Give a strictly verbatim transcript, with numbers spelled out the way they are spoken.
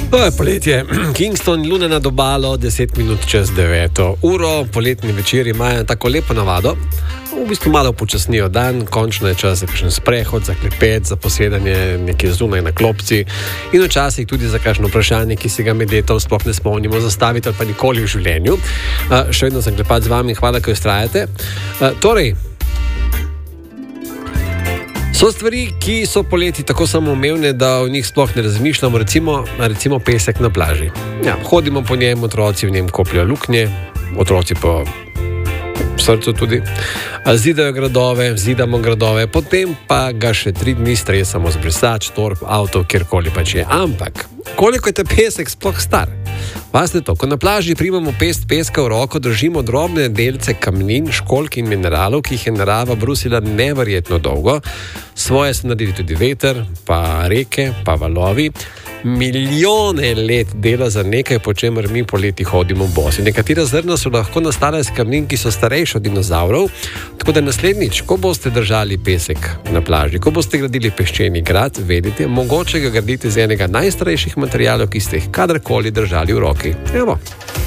To je poletje. Kingston, luna nad obalo, deset minut čez deveto uro. Poletni večeri imajo tako lepo navado, v bistvu malo počasnijo dan, končno je čas za kakšen sprehod, za klepet, za posedanje nekje zunaj na klopci in včasih tudi za kakšno vprašanje, ki se ga med letom sploh ne spomnimo zastaviti ali pa nikoli v življenju. Uh, še vedno sem klepat z vami, hvala, ko ustrajate. Uh, torej, so stvari, ki so poleti tako samoumevne, da o njih sploh ne razmišljamo, recimo, recimo pesek na plaži. Ja, hodimo po njem, otroci v njem kopljajo luknje, otroci po srcu tudi, zidajo gradove, zidamo gradove, potem pa ga še tri dni stresamo z brisač, torb, avto, kjerkoli pač je. Ampak, koliko je ta pesek sploh star? Pazite to, ko na plaži primamo pest peska v roko, držimo drobne delce kamnin, školjk in mineralov, ki jih je narava brusila neverjetno dolgo. Svoje so naredili tudi veter, pa reke, pa valovi. Milijone let dela za nekaj, po čemer mi poleti hodimo bosi. Nekatera zrna so lahko nastala iz kamnin, ki so starejši od dinozavrov, tako da naslednjič, ko boste držali pesek na plaži, ko boste gradili peščeni grad, vedite, mogoče ga gradite z enega najstarejših materialov, ki ste jih kadarkoli držali v roki. Evo.